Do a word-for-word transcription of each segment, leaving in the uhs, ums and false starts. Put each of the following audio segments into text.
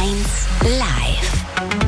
eins live.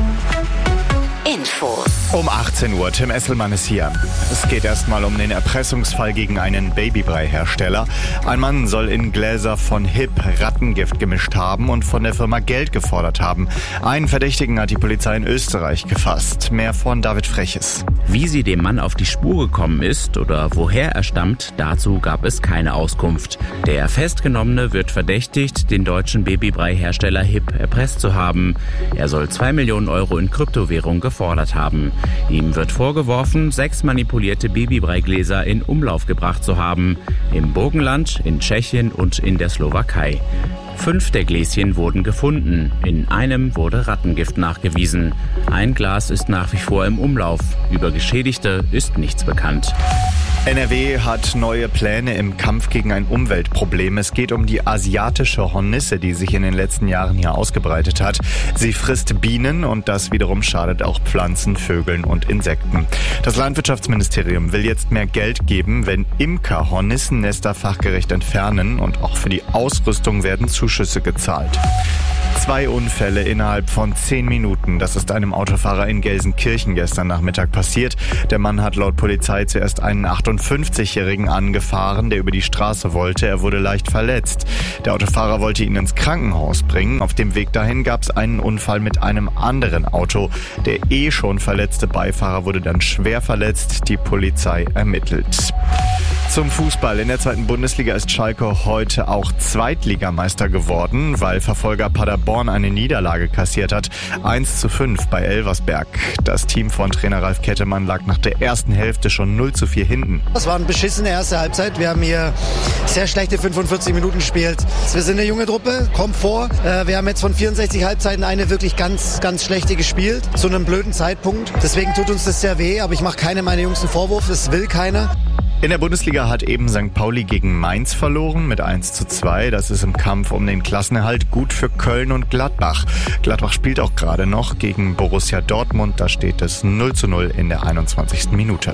Infos. Um achtzehn Uhr, Tim Esselmann ist hier. Es geht erstmal um den Erpressungsfall gegen einen Babybrei-Hersteller. Ein Mann soll in Gläser von Hip Rattengift gemischt haben und von der Firma Geld gefordert haben. Einen Verdächtigen hat die Polizei in Österreich gefasst. Mehr von David Freches. Wie sie dem Mann auf die Spur gekommen ist oder woher er stammt, dazu gab es keine Auskunft. Der Festgenommene wird verdächtigt, den deutschen Babybrei-Hersteller Hip erpresst zu haben. Er soll zwei Millionen Euro in Kryptowährung gefordert haben. Ihm wird vorgeworfen, sechs manipulierte Babybreigläser in Umlauf gebracht zu haben. Im Burgenland, in Tschechien und in der Slowakei. Fünf der Gläschen wurden gefunden. In einem wurde Rattengift nachgewiesen. Ein Glas ist nach wie vor im Umlauf. Über Geschädigte ist nichts bekannt. N R W hat neue Pläne im Kampf gegen ein Umweltproblem. Es geht um die asiatische Hornisse, die sich in den letzten Jahren hier ausgebreitet hat. Sie frisst Bienen und das wiederum schadet auch Pflanzen, Vögeln und Insekten. Das Landwirtschaftsministerium will jetzt mehr Geld geben, wenn Imker Hornissennester fachgerecht entfernen, und auch für die Ausrüstung werden Zuschüsse gezahlt. Zwei Unfälle innerhalb von zehn Minuten. Das ist einem Autofahrer in Gelsenkirchen gestern Nachmittag passiert. Der Mann hat laut Polizei zuerst einen achtundfünfzigjährigen angefahren, der über die Straße wollte. Er wurde leicht verletzt. Der Autofahrer wollte ihn ins Krankenhaus bringen. Auf dem Weg dahin gab es einen Unfall mit einem anderen Auto. Der eh schon verletzte Beifahrer wurde dann schwer verletzt. Die Polizei ermittelt. Zum Fußball. In der zweiten Bundesliga ist Schalke heute auch Zweitligameister geworden, weil Verfolger Paderborn eine Niederlage kassiert hat. eins zu fünf bei Elversberg. Das Team von Trainer Ralf Kettemann lag nach der ersten Hälfte schon null zu vier hinten. Das war eine beschissene erste Halbzeit. Wir haben hier sehr schlechte fünfundvierzig Minuten gespielt. Wir sind eine junge Truppe, kommt vor. Wir haben jetzt von vierundsechzig Halbzeiten eine wirklich ganz, ganz schlechte gespielt. Zu einem blöden Zeitpunkt. Deswegen tut uns das sehr weh, aber ich mache keinem meiner Jungs einen Vorwurf. Das will keiner. In der Bundesliga hat eben Sankt Pauli gegen Mainz verloren mit eins zu zwei. Das ist im Kampf um den Klassenerhalt gut für Köln und Gladbach. Gladbach spielt auch gerade noch gegen Borussia Dortmund. Da steht es null zu null in der einundzwanzigsten Minute.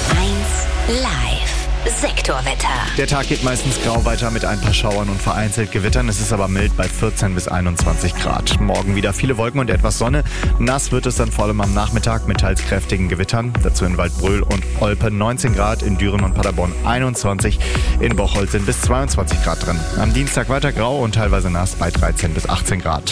eins live. Sektorwetter. Der Tag geht meistens grau weiter mit ein paar Schauern und vereinzelt Gewittern. Es ist aber mild bei vierzehn bis einundzwanzig Grad. Morgen wieder viele Wolken und etwas Sonne. Nass wird es dann vor allem am Nachmittag mit teils kräftigen Gewittern. Dazu in Waldbröl und Olpe neunzehn Grad, in Düren und Paderborn einundzwanzig. In Bocholt sind bis zweiundzwanzig Grad drin. Am Dienstag weiter grau und teilweise nass bei dreizehn bis achtzehn Grad.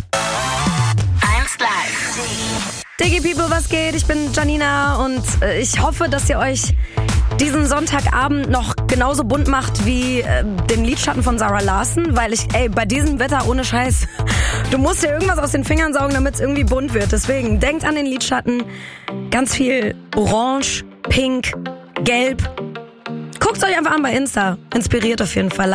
eins live. Diggy People, was geht? Ich bin Janina und äh, ich hoffe, dass ihr euch diesen Sonntagabend noch genauso bunt macht wie äh, den Lidschatten von Sarah Larson, weil ich, ey, bei diesem Wetter ohne Scheiß, du musst dir irgendwas aus den Fingern saugen, damit es irgendwie bunt wird. Deswegen denkt an den Lidschatten, ganz viel Orange, Pink, Gelb. Guckt euch einfach an bei Insta, inspiriert auf jeden Fall.